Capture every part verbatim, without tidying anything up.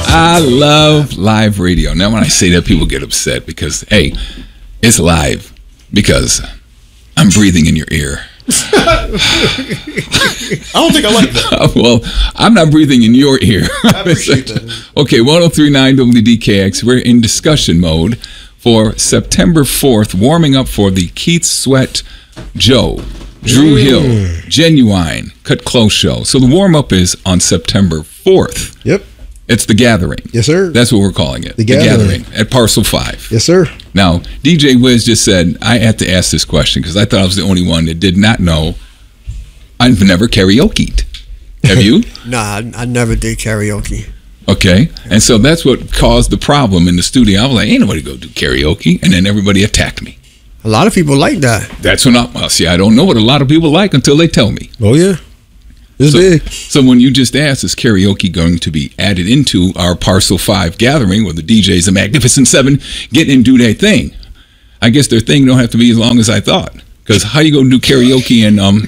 I love live radio. Now, when I say that, people get upset because, hey, it's live because I'm breathing in your ear. I don't think I like that. Well, I'm not breathing in your ear. I appreciate that. Okay, one oh three point nine W D K X. We're in discussion mode for September fourth, warming up for the Keith Sweat, Joe, Drew Mm. Hill, Genuine, Cut Close show. So the warm-up is on September fourth. Yep. It's The Gathering. Yes, sir. That's what we're calling it. The Gathering. at Parcel five. Yes, sir. Now, D J Wiz just said, I had to ask this question because I thought I was the only one that did not know. I've never karaoke'd. Have you? Nah, I, I never did karaoke. Okay. And so that's what caused the problem in the studio. I was like, ain't nobody go do karaoke. And then everybody attacked me. A lot of people like that. That's when I, well, see, I don't know what a lot of people like until they tell me. Oh, yeah. It's so, big. So when you just asked, is karaoke going to be added into our Parcel five gathering where the D Js, the Magnificent Seven, get and do their thing? I guess their thing don't have to be as long as I thought. Because how you going to do karaoke and, um,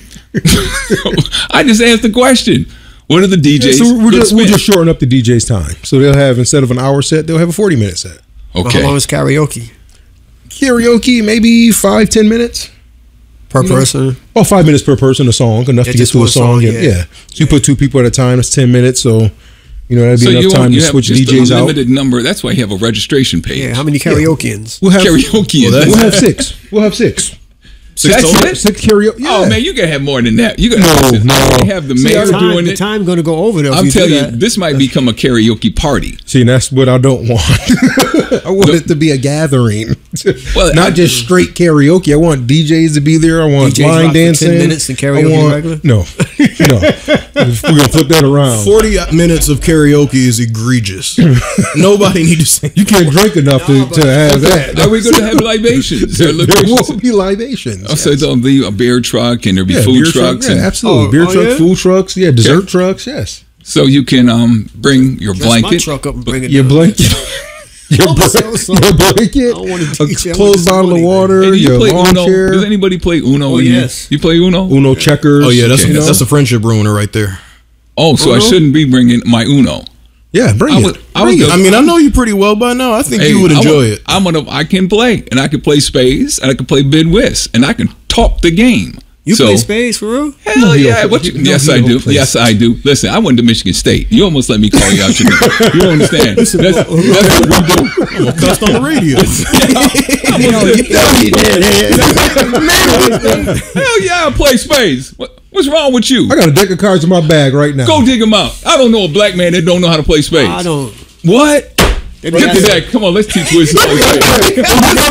I just asked the question. What are the D Js? Yeah, so we're gonna just, we'll spend? just shorten up the D J's time. So they'll have, instead of an hour set, they'll have a forty minute set. Okay. How long is karaoke? Karaoke, maybe five, ten minutes. Per You know? person? Oh, five minutes per person, a song, enough Yeah, to get just to a one song. song, yeah. yeah. yeah. So you put two people at a time, that's ten minutes. So, you know, that'd be So enough you, time you to have switch just D Js a out. limited number. That's why you have a registration page. Yeah, how many karaokeans? We'll have Karaoke. We'll, is we'll have six. We'll have six. Six Six, total? six karaoke. Yeah. Oh man, you gotta have more than that. You gotta No, have, no. They have the See, mayor I- doing The it. time going to go over though. if I'm you do telling you, that. this might become a karaoke party. See, and that's what I don't want. I want No. it to be a gathering, Well, not I- just straight karaoke. I want D Js to be there. I want D Js line rock for ten dancing. minutes and I karaoke want- regular? No, no. We're gonna flip that around. Forty minutes of karaoke is egregious. Nobody need to sing. You can't drink enough to, to have that. Are we gonna have libations? There, Or there libations? will be libations. Oh, so there'll be a beer truck and there'll be Yeah, food beer trucks, truck, and yeah, absolutely. Oh, beer oh, truck, yeah? food trucks, yeah, dessert Yeah. trucks, yes. so you can um bring your Dress my blanket. truck up and bring it Your down. blanket, your, Oh, bra- so- so- your blanket, I don't wanna teach you. a I want closed this bottle of money, man. water, Hey, do you your play lawn Uno? chair. Does anybody play Uno? Oh, in here? yes. You play Uno? Uno checkers. Oh yeah, that's Okay. that's a friendship ruiner right there. Oh, so I Uno? shouldn't be bringing my Uno. Yeah, bring I it. would- I Bring would it. go- I mean, I know you pretty well by now. I think Hey, you would I enjoy want- it. I'm gonna. I can play, and I can play spades, and I can play bid whist, and I can talk the game. You so, play spades for real? Hell No, he yeah! don't What play- you, no, yes, he I don't do. play Yes, I do. Listen, I went to Michigan State. You almost let me call you out your name. You don't understand. That's, that's what we do. Cussed on the radio. Hell yeah, I play spades. What, what's wrong with you? I got a deck of cards in my bag right now. Go dig them out. I don't know a black man that don't know how to play spades. I don't. What? They Get be to asking- that. Come on, let's teach Wiz to play spades.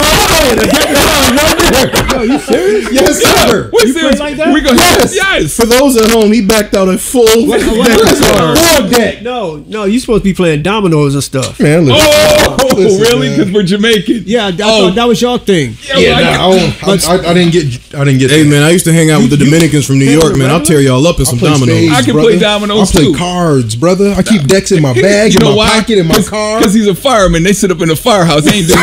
Yo, you serious? Yes, sir. We're You play serious. like that? We gonna Yes. yes. For those at home, he backed out a full deck of cards. Full deck. No, no, you supposed to be playing dominoes and stuff. Man, listen. Oh, Listen, really? man. Because we're Jamaican. Yeah, I Oh. thought that was your thing. Yeah, like- nah, I, don't- I, I, I didn't get. I didn't get. Hey that. man, I used to hang out with the You- you- Dominicans from New Hey, York, man. I'll tear y'all up in I some play dominoes. spades, I can brother. play dominoes, I play too. cards, brother. I keep decks in my bag, You in know my why? pocket, in my car. Because he's a fireman. They sit up in the firehouse. They ain't doing